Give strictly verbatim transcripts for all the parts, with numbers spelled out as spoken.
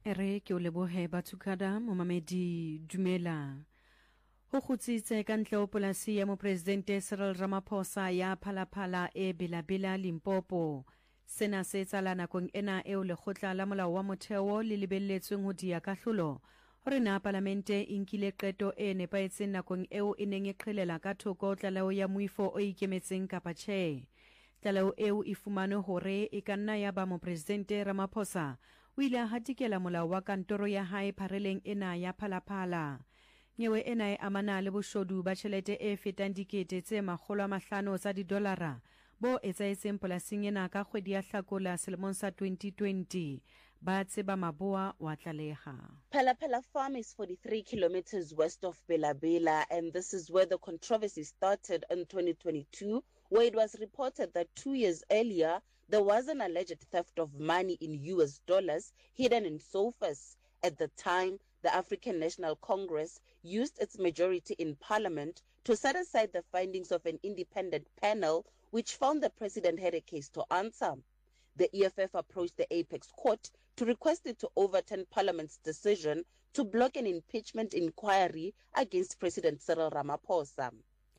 Ere ke o lebohe Bathukada Momamedi Dumela. Ho kgutsitse ka ntle ho polasi ya mopresidente Cyril Ramaphosa ya Phalaphala e Belabela Limpopo. Sena se etsala nakong ena eo lekgotla la molao wa motheo le lebelletsweng ho dia kahlolo hore na parlamente e nkile qeto e nepahetseng nakong eo e neng e qhelela ka thoko tlaleho ya moifo o ikemetseng kapa tjhe. Tlaleho eo e fumane hore e ka nna ya ba mopresidente Ramaphosa o ile a hatikela molao wa kantoro ya hae phareleng ena ya Phalaphala. Nyewe ena e amana le boshodu ba tjhelete e fetang dikete tse makgolo a mahlano tsa didolara bo etsaetseng polasing ena ka kgwedi ya Hlakola selemong sa twenty twenty. Ba tseba maboa wa tlaleha. Phalaphala farm is forty-three kilometers west of Belabela, and this is where the controversy started in twenty twenty-two, where it was reported that two years earlier there was an alleged theft of money in U S dollars hidden in sofas. At the time, the African National Congress used its majority in parliament to set aside the findings of an independent panel which found the president had a case to answer. The E F F approached the Apex Court to request it to overturn Parliament's decision to block an impeachment inquiry against President Cyril Ramaphosa.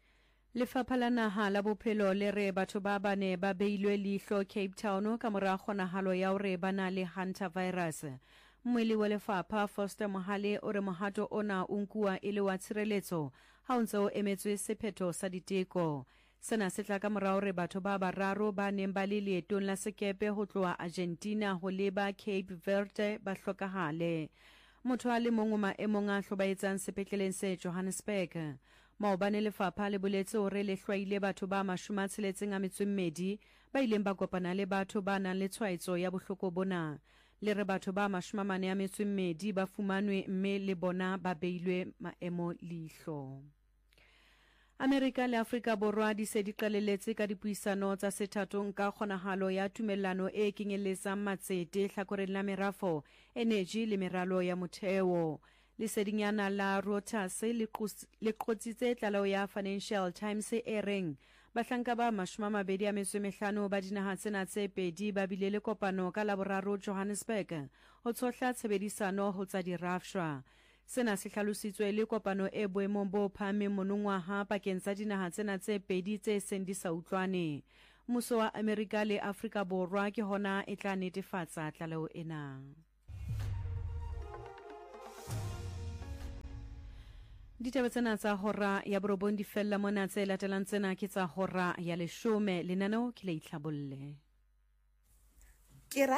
Lefapha la naha la bophelo le re batho ba bane ba beilwe leihlo Cape Town ka mora kgonahalo ya hore ba na le Hunter virus. Mmweli wa lefapha Foster Mohale o re mohato ona o nkuwa e le wa tshireletso ha o ntse o emetswe sephetho sa diteko. Sena se tla ka mora hore batho ba bararo ba neng ba le leetong la sekepe ho tloha Argentina ho leba Cape Verde ba hlokahale. Motho a le mong maemong a hlobaetsang sepetleleng se Johannesburg. Maobane lefapha le boletse hore le hlwaile batho ba mashome a tsheletseng a metso e mmedi ba ileng ba kopana le batho ba nang le tshwaetso ya bohloko bona. Le re batho ba mashome a mane a metso e mmedi ba fumanwe mme le bona ba beilwe maemo leihlo. Amerika le Afrika Borwa di se di qalelletse ka dipuisano tsa sethatong ka kgonahalo ya tumellano e kenyeletsang matsete hlakoreng la merafo, energy le meralo ya motheo. Lesedinyana la Reuters le qotsitse tlaleho ya Financial Times e reng bahlanka ba mashome a mabedi a metso e mehlano ba dinaha tsena tse pedi ba bile le kopano ka Laboraro Johannesburg ho tshohla tshebedisano ho tsa dirafshwa. Sena se hlalositswe le kopano e boemong bo phahameng monongwaha pakeng tsa dinaha tsena tse pedi tse seng di sa utlwane. Mmuso wa Amerika le Afrika Borwa ke hona e tla netefatsa tlaleho ena. Ditaba tsena tsa hora ya borobong di fella mona tse latelang tsena ke tsa hora ya leshome. Lenaneo ke le itlhabolle.